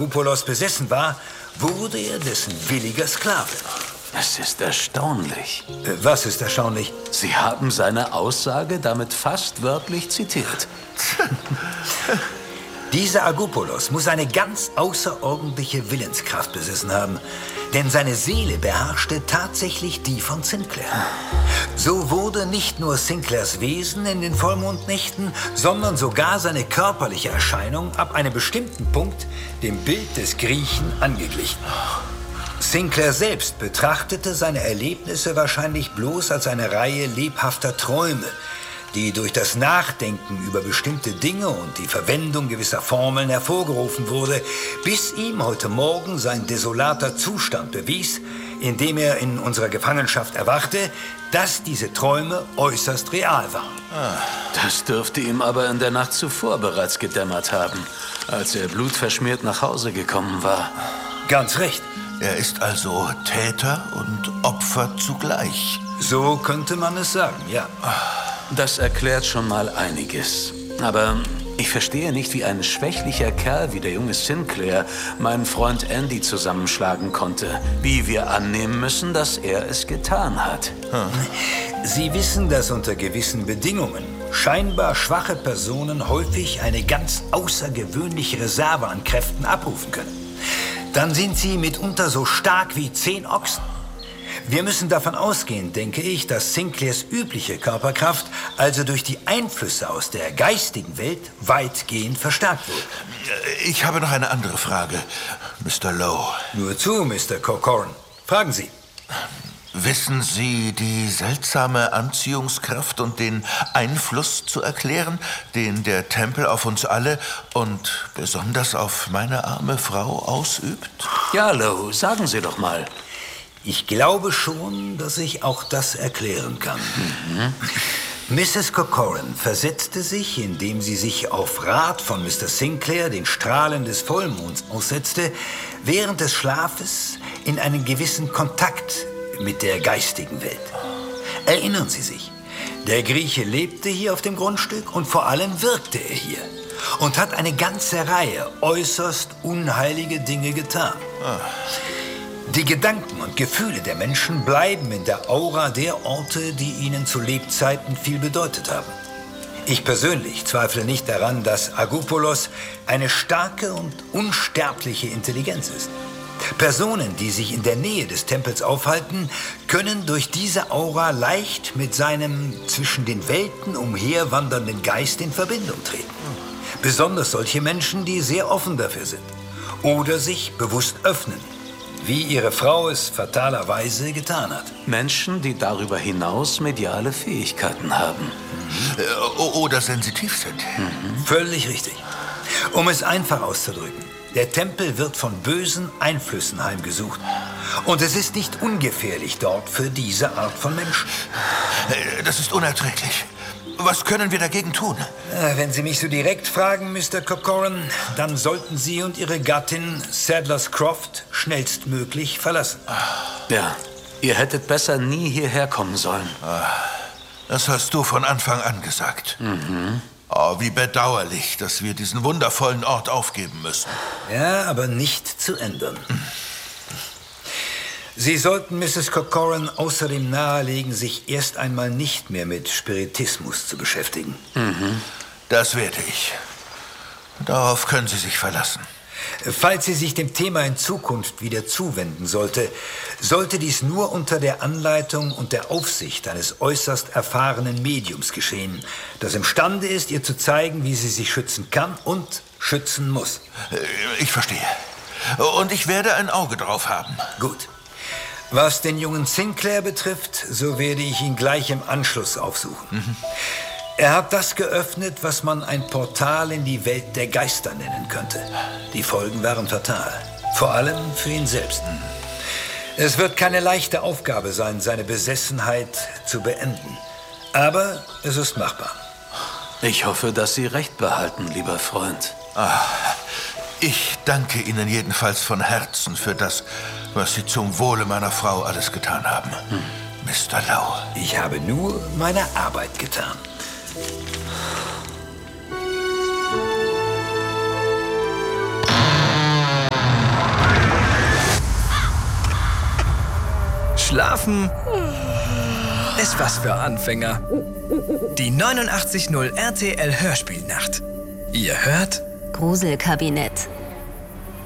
Agoupolos besessen war, wurde er dessen williger Sklave. Es ist erstaunlich. Was ist erstaunlich? Sie haben seine Aussage damit fast wörtlich zitiert. Dieser Agoupolos muss eine ganz außerordentliche Willenskraft besessen haben, denn seine Seele beherrschte tatsächlich die von Sinclair. So wurde nicht nur Sinclairs Wesen in den Vollmondnächten, sondern sogar seine körperliche Erscheinung ab einem bestimmten Punkt dem Bild des Griechen angeglichen. Sinclair selbst betrachtete seine Erlebnisse wahrscheinlich bloß als eine Reihe lebhafter Träume, die durch das Nachdenken über bestimmte Dinge und die Verwendung gewisser Formeln hervorgerufen wurde, bis ihm heute Morgen sein desolater Zustand bewies, indem er in unserer Gefangenschaft erwachte, dass diese Träume äußerst real waren. Das dürfte ihm aber in der Nacht zuvor bereits gedämmert haben, als er blutverschmiert nach Hause gekommen war. Ganz recht. Er ist also Täter und Opfer zugleich. So könnte man es sagen, ja. Das erklärt schon mal einiges. Aber ich verstehe nicht, wie ein schwächlicher Kerl wie der junge Sinclair meinen Freund Andy zusammenschlagen konnte. Wie wir annehmen müssen, dass er es getan hat. Sie wissen, dass unter gewissen Bedingungen scheinbar schwache Personen häufig eine ganz außergewöhnliche Reserve an Kräften abrufen können. Dann sind sie mitunter so stark wie 10 Ochsen. Wir müssen davon ausgehen, denke ich, dass Sinclairs übliche Körperkraft also durch die Einflüsse aus der geistigen Welt weitgehend verstärkt wurde. Ich habe noch eine andere Frage, Mr. Lowe. Nur zu, Mr. Corcoran. Fragen Sie. Wissen Sie die seltsame Anziehungskraft und den Einfluss zu erklären, den der Tempel auf uns alle und besonders auf meine arme Frau ausübt? Ja, Lowe, sagen Sie doch mal. Ich glaube schon, dass ich auch das erklären kann. Mrs. Corcoran versetzte sich, indem sie sich auf Rat von Mr. Sinclair den Strahlen des Vollmonds aussetzte, während des Schlafes in einen gewissen Kontakt mit der geistigen Welt. Erinnern Sie sich, der Grieche lebte hier auf dem Grundstück und vor allem wirkte er hier und hat eine ganze Reihe äußerst unheilige Dinge getan. Die Gedanken und Gefühle der Menschen bleiben in der Aura der Orte, die ihnen zu Lebzeiten viel bedeutet haben. Ich persönlich zweifle nicht daran, dass Agoupolos eine starke und unsterbliche Intelligenz ist. Personen, die sich in der Nähe des Tempels aufhalten, können durch diese Aura leicht mit seinem zwischen den Welten umherwandernden Geist in Verbindung treten. Besonders solche Menschen, die sehr offen dafür sind oder sich bewusst öffnen, wie ihre Frau es fatalerweise getan hat. Menschen, die darüber hinaus mediale Fähigkeiten haben. Oder sensitiv sind. Völlig richtig. Um es einfach auszudrücken. Der Tempel wird von bösen Einflüssen heimgesucht. Und es ist nicht ungefährlich dort für diese Art von Menschen. Das ist unerträglich. Was können wir dagegen tun? Wenn Sie mich so direkt fragen, Mr. Corcoran, dann sollten Sie und Ihre Gattin Sadler's Croft schnellstmöglich verlassen. Ja, ihr hättet besser nie hierher kommen sollen. Das hast du von Anfang an gesagt. Oh, wie bedauerlich, dass wir diesen wundervollen Ort aufgeben müssen. Ja, aber nicht zu ändern. Sie sollten Mrs. Corcoran außerdem nahelegen, sich erst einmal nicht mehr mit Spiritismus zu beschäftigen. Das werde ich. Darauf können Sie sich verlassen. Falls sie sich dem Thema in Zukunft wieder zuwenden sollte, sollte dies nur unter der Anleitung und der Aufsicht eines äußerst erfahrenen Mediums geschehen, das imstande ist, ihr zu zeigen, wie sie sich schützen kann und schützen muss. Ich verstehe. Und ich werde ein Auge drauf haben. Gut. Was den jungen Sinclair betrifft, so werde ich ihn gleich im Anschluss aufsuchen. Er hat das geöffnet, was man ein Portal in die Welt der Geister nennen könnte. Die Folgen waren fatal. Vor allem für ihn selbst. Es wird keine leichte Aufgabe sein, seine Besessenheit zu beenden. Aber es ist machbar. Ich hoffe, dass Sie recht behalten, lieber Freund. Ich danke Ihnen jedenfalls von Herzen für das, was Sie zum Wohle meiner Frau alles getan haben. Mr. Lowe. Ich habe nur meine Arbeit getan. Schlafen ist was für Anfänger. Die 89.0 RTL Hörspielnacht. Ihr hört Gruselkabinett.